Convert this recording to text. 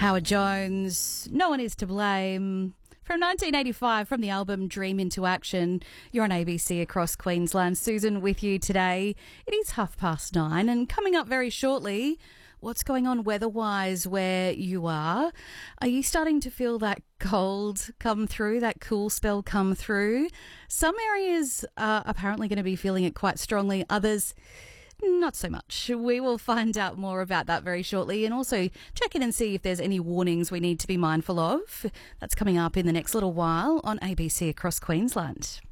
Howard Jones, No One Is to Blame. From 1985, from the album Dream into Action. You're on ABC across Queensland. Susan with you today. It is 9:30, and coming up very shortly, what's going on weather-wise where you are? Are you starting to feel that cold come through, that cool spell come through? Some areas are apparently going to be feeling it quite strongly, others not so much. We will find out more about that very shortly, and also check in and see if there's any warnings we need to be mindful of. That's coming up in the next little while on ABC across Queensland.